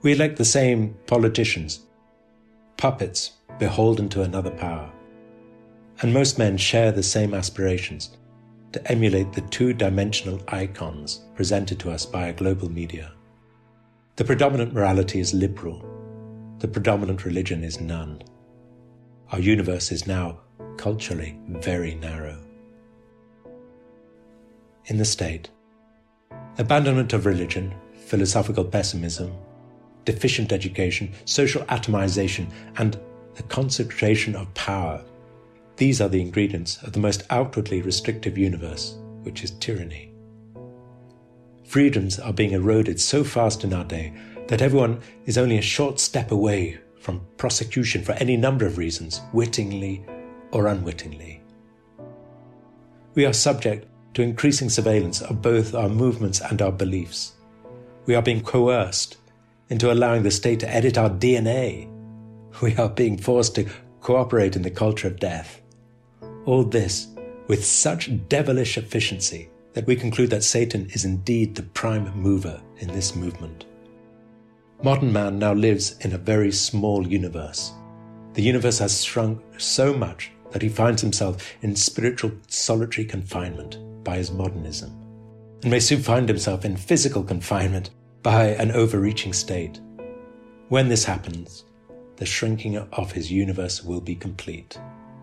We elect the same politicians, puppets beholden to another power. And most men share the same aspirations to emulate the two-dimensional icons presented to us by our global media. The predominant morality is liberal. The predominant religion is none. Our universe is now, culturally, very narrow. In the state, abandonment of religion, philosophical pessimism, deficient education, social atomization, and the concentration of power, these are the ingredients of the most outwardly restrictive universe, which is tyranny. Freedoms are being eroded so fast in our day that everyone is only a short step away from prosecution for any number of reasons, wittingly or unwittingly. We are subject to increasing surveillance of both our movements and our beliefs. We are being coerced into allowing the state to edit our DNA. We are being forced to cooperate in the culture of death. All this with such devilish efficiency that we conclude that Satan is indeed the prime mover in this movement. Modern man now lives in a very small universe. The universe has shrunk so much that he finds himself in spiritual solitary confinement by his modernism, and may soon find himself in physical confinement by an overreaching state. When this happens, the shrinking of his universe will be complete.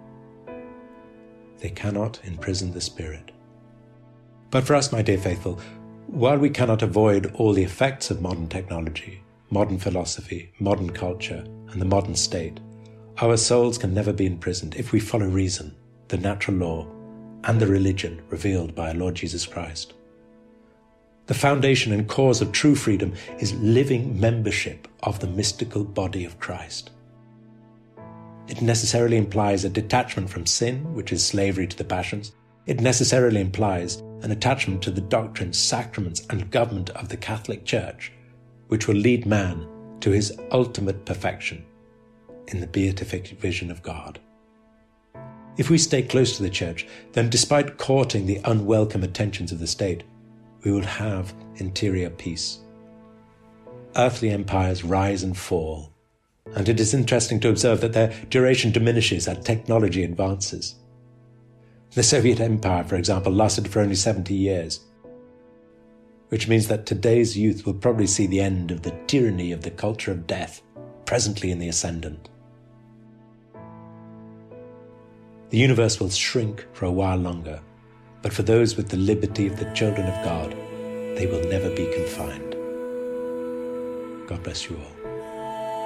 They cannot imprison the spirit. But for us, my dear faithful, while we cannot avoid all the effects of modern technology, modern philosophy, modern culture, and the modern state, our souls can never be imprisoned if we follow reason, the natural law, and the religion revealed by our Lord Jesus Christ. The foundation and cause of true freedom is living membership of the mystical body of Christ. It necessarily implies a detachment from sin, which is slavery to the passions. It necessarily implies an attachment to the doctrines, sacraments, and government of the Catholic Church, which will lead man to his ultimate perfection in the beatific vision of God. If we stay close to the Church, then despite courting the unwelcome attentions of the state, we will have interior peace. Earthly empires rise and fall, and it is interesting to observe that their duration diminishes as technology advances. The Soviet Empire, for example, lasted for only 70 years, which means that today's youth will probably see the end of the tyranny of the culture of death, presently in the ascendant. The universe will shrink for a while longer, but for those with the liberty of the children of God, they will never be confined. God bless you all.